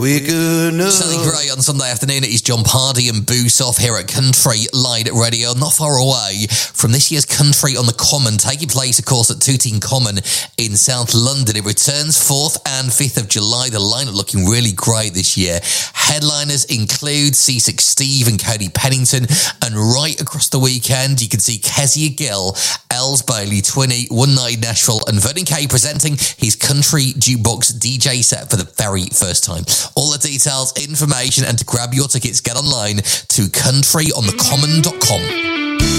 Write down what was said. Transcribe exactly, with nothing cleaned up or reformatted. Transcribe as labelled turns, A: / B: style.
A: We're gonna...
B: Certainly great on Sunday afternoon. It is John Pardy and Boosoff here at Country Line Radio, not far away from this year's Country on the Common, taking place, of course, at Tooting Common in South London. It returns fourth and fifth of July. The lineup looking really great this year. Headliners include Seasick Steve and Cody Pennington, and right across the weekend, you can see Kezia Gill, Els Bailey, Twinny, One Night in Nashville, and Vernon Kay presenting his Country Jukebox D J set for the very first time. All the details, information, and to grab your tickets, get online to country on the common dot com.